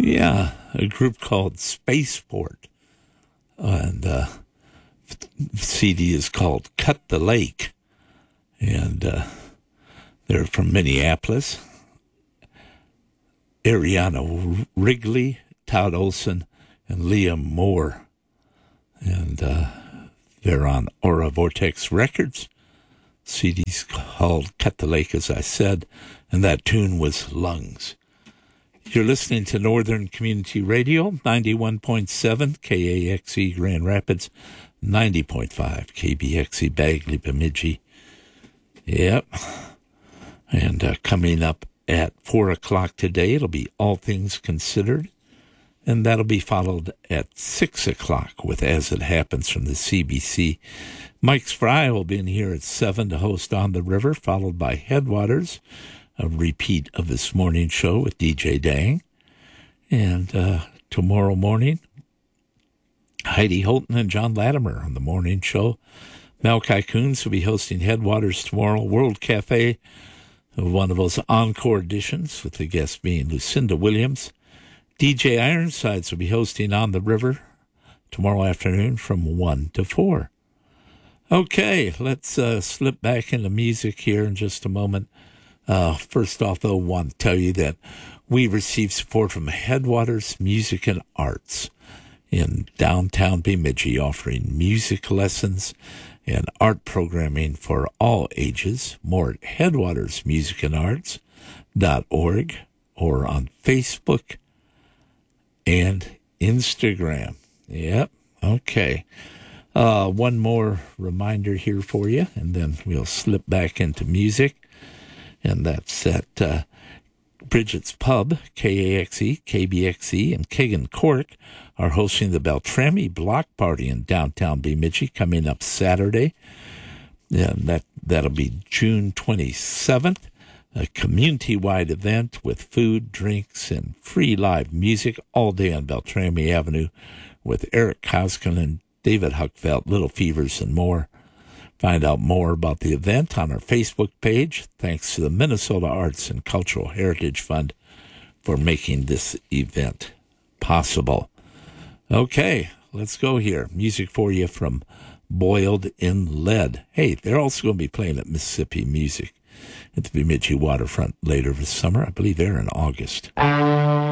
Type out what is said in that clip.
Yeah, a group called Spaceport. And CD is called Cut the Lake. And they're from Minneapolis. Ariana Wrigley, Todd Olson, and Liam Moore. And they're on Aura Vortex Records. CD's called Cut the Lake, as I said, and that tune was Lungs. You're listening to Northern Community Radio, 91.7 KAXE Grand Rapids, 90.5 KBXE Bagley Bemidji. Yep. And coming up at 4 o'clock today, it'll be All Things Considered. And that'll be followed at 6 o'clock with As It Happens from the CBC. Mike Fry will be in here at 7 to host On the River, followed by Headwaters, a repeat of this morning show with DJ Dang. And tomorrow morning, Heidi Holton and John Latimer on the morning show. Malachi Coons will be hosting Headwaters tomorrow. World Cafe, one of those encore editions, with the guest being Lucinda Williams. DJ Ironsides will be hosting On the River tomorrow afternoon from 1 to 4. Okay, let's slip back into music here in just a moment. First off, though, I want to tell you that we received support from Headwaters Music and Arts in downtown Bemidji, offering music lessons and art programming for all ages. More at headwatersmusicandarts.org or on Facebook and Instagram. Yep. Okay. One more reminder here for you, and then we'll slip back into music. And that's at Bridget's Pub, KAXE, KBXE, and Kagan Cork are hosting the Beltrami Block Party in downtown Bemidji coming up Saturday. And that'll be June 27th. A community-wide event with food, drinks, and free live music all day on Beltrami Avenue with Eric Koskinen, David Huckfeld, Little Fevers, and more. Find out more about the event on our Facebook page. Thanks to the Minnesota Arts and Cultural Heritage Fund for making this event possible. Okay, let's go here. Music for you from Boiled in Lead. Hey, they're also going to be playing at Mississippi Music at the Bemidji Waterfront later this summer. I believe they're in August.